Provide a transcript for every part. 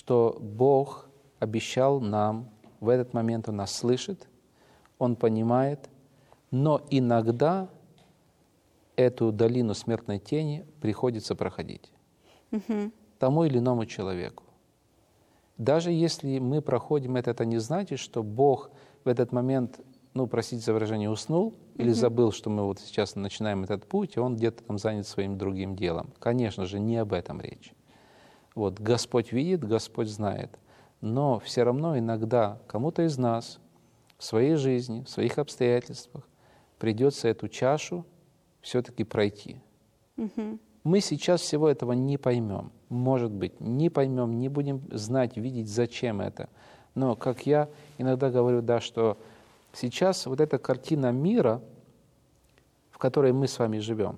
что Бог обещал нам, в этот момент Он нас слышит, Он понимает, но иногда эту долину смертной тени приходится проходить тому или иному человеку. Даже если мы проходим это не значит, что Бог в этот момент, простите за выражение, уснул или забыл, что мы вот сейчас начинаем этот путь, и Он где-то там занят своим другим делом. Конечно же, не об этом речь. Вот, Господь видит, Господь знает. Но все равно иногда кому-то из нас в своей жизни, в своих обстоятельствах придется эту чашу все-таки пройти. Мы сейчас всего этого не поймем. Может быть, не поймем, не будем знать, видеть, зачем это. Но, как я иногда говорю, да, что сейчас вот эта картина мира, в которой мы с вами живем,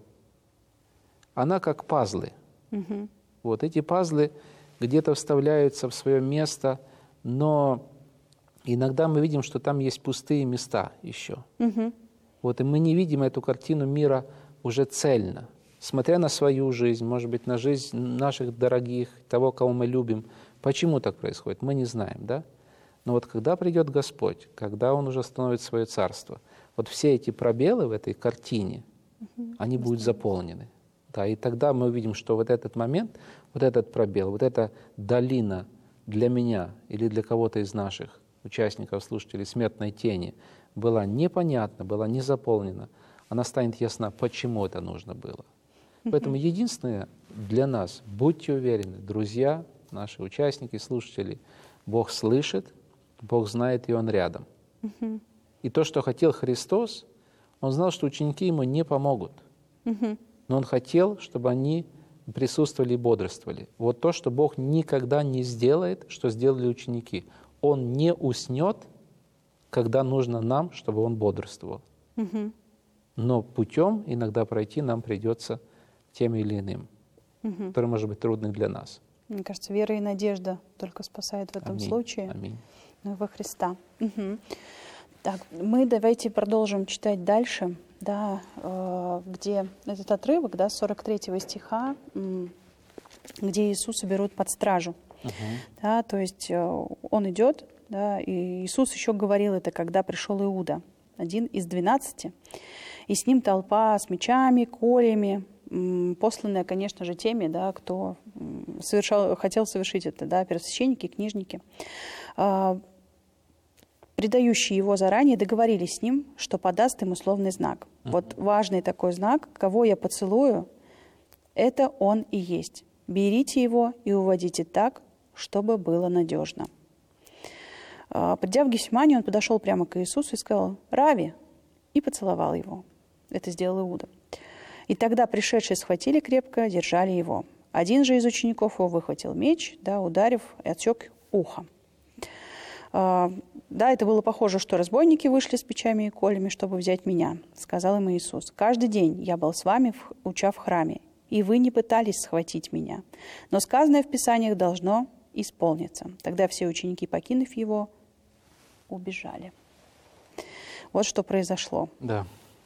она как пазлы. Вот эти пазлы где-то вставляются в свое место, но иногда мы видим, что там есть пустые места еще. Вот, и мы не видим эту картину мира уже цельно. Смотря на свою жизнь, может быть, на жизнь наших дорогих, того, кого мы любим. Почему так происходит, мы не знаем, да? Но вот когда придет Господь, когда Он уже становит свое царство, вот все эти пробелы в этой картине, они будут заполнены. Да, и тогда мы увидим, что вот этот момент, вот этот пробел, вот эта долина для меня или для кого-то из наших участников, слушателей смертной тени была непонятна, была не заполнена, она станет ясна, почему это нужно было. Поэтому единственное для нас, будьте уверены, друзья, наши участники, слушатели, Бог слышит, Бог знает, и Он рядом. И то, что хотел Христос, Он знал, что ученики Ему не помогут. Но Он хотел, чтобы они присутствовали и бодрствовали. Вот то, что Бог никогда не сделает, что сделали ученики. Он не уснет, когда нужно нам, чтобы Он бодрствовал. Но путем иногда пройти нам придется тем или иным, который может быть трудный для нас. Мне кажется, вера и надежда только спасают в этом случае. Аминь. Во Христа. Так, мы давайте продолжим читать дальше, да, где этот отрывок, да, 43 стиха, где Иисуса берут под стражу. Да, то есть Он идет, да, и Иисус еще говорил это, когда пришел Иуда, один из 12, и с ним толпа с мечами, кольями, посланная, конечно же, теми, да, кто хотел совершить это, да, первосвященники, книжники, предающие его заранее, договорились с ним, что подаст им условный знак. Вот важный такой знак: кого я поцелую, это он и есть. Берите его и уводите так, чтобы было надежно. Придя в Гефсиманию, он подошел прямо к Иисусу и сказал: «Рави!» и поцеловал его. Это сделал Иуда. И тогда пришедшие схватили крепко, держали его. Один же из учеников его выхватил меч, да, ударив, и отсек ухо. Да, это было похоже, что разбойники вышли с мечами и колями, чтобы взять меня, сказал им Иисус. Каждый день я был с вами, уча в храме, и вы не пытались схватить меня. Но сказанное в Писаниях должно исполниться. Тогда все ученики, покинув его, убежали. Вот что произошло. Да.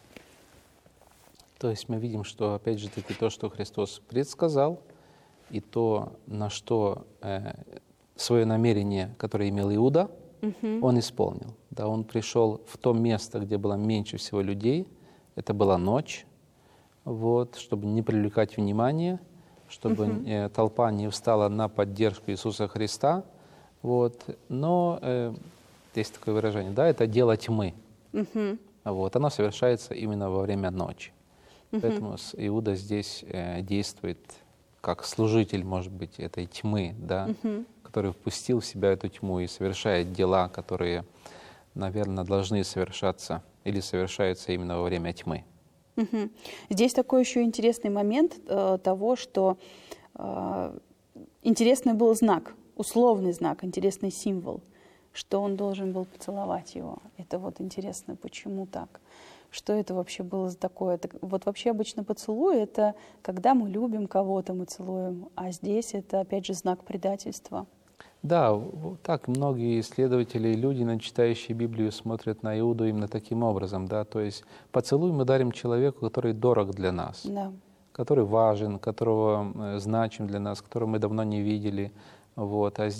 То есть мы видим, что, опять же таки, то, что Христос предсказал, и то, на что свое намерение, которое имел Иуда, Он исполнил. Да, Он пришел в то место, где было меньше всего людей, это была ночь, вот, чтобы не привлекать внимание, чтобы толпа не встала на поддержку Иисуса Христа. Вот. Но есть такое выражение, да, это дело тьмы. Вот, оно совершается именно во время ночи. Поэтому Иуда здесь действует как служитель, может быть, этой тьмы, да, который впустил в себя эту тьму и совершает дела, которые, наверное, должны совершаться или совершаются именно во время тьмы. Здесь такой еще интересный момент того, что интересный был знак, условный знак, интересный символ, что он должен был поцеловать его. Это вот интересно, почему так? Что это вообще было за такое? Вот вообще обычно поцелуй — это когда мы любим кого-то, мы целуем, а здесь это, опять же, знак предательства. Да, вот так многие исследователи, люди, читающие Библию, смотрят на Иуду именно таким образом, да, то есть поцелуй мы дарим человеку, который дорог для нас, да, который важен, которого значим для нас, которого мы давно не видели, вот,